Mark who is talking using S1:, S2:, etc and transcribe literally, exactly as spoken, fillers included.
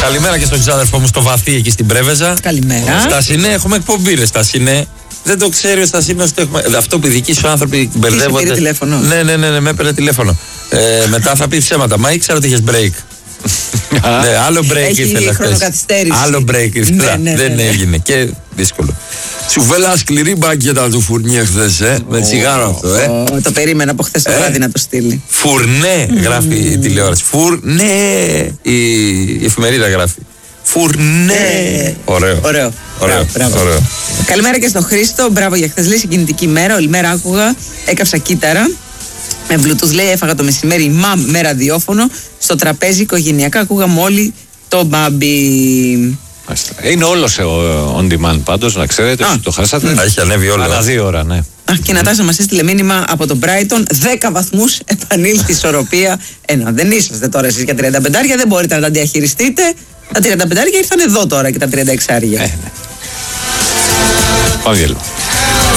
S1: Καλημέρα και στον ξάδερφό μου στο βαθύ εκεί στην Πρέβεζα.
S2: Καλημέρα.
S1: Στα Σινέ έχουμε εκπομπή, ρε, στα Σινέ. Δεν το ξέρει ο Στασίνος. Έχουμε... Αυτό που οι δικοί σου άνθρωποι μπερδεύονται.
S2: Πήρε τηλέφωνο.
S1: Ναι, ναι, ναι, ναι, με έπαιρνε τηλέφωνο. Ε, μετά θα πει ψέματα. Μα ήξερα ότι είχε break. Ναι, άλλο break ήθελα. Άλλο break ήθελα.
S2: Ναι, ναι,
S1: δεν
S2: ναι, ναι.
S1: έγινε και δύσκολο. Σου φέλα σκληρή μπάκετα του Φουρνιέ χθες, ε, με τσιγάρο αυτό, ε.
S2: Oh, το περίμενα από χθες το
S1: Ε.
S2: βράδυ να το στείλει.
S1: Φουρνέ γράφει η τηλεόραση. Φουρνέ. Η, η εφημερίδα γράφει. Φουρνέ. Ωραίο.
S2: Ωραίο.
S1: Ωραίο.
S2: Μπράβο.
S1: Ωραίο.
S2: Καλημέρα και στον Χρήστο. Μπράβο για χθες. Λέει συγκινητική μέρα. Όλη μέρα άκουγα. Έκαψα κύτταρα. Με Bluetooth λέει έφαγα το μεσημέρι μαμ με ραδιόφωνο. Στο τραπέζι οικογενειακά ακούγαμε όλοι το μπαμπι.
S3: Είναι όλο σε on demand πάντως, να ξέρετε.
S2: Α.
S3: Το χάσατε.
S1: Α, έχει ανέβει όλο.
S3: Ανά δύο ώρα, ναι.
S2: Α, και η Νατάσα μας έστειλε μήνυμα από τον Brighton. δέκα βαθμούς επανήλθε η ισορροπία. Ένα, δεν είσαστε τώρα εσείς για τριάντα πέντε, δεν μπορείτε να τα διαχειριστείτε. Τα τριάντα πέντε ήρθαν εδώ τώρα και τα τριάντα έξι.
S3: Ε, ναι. Πάμε διάλειμμα.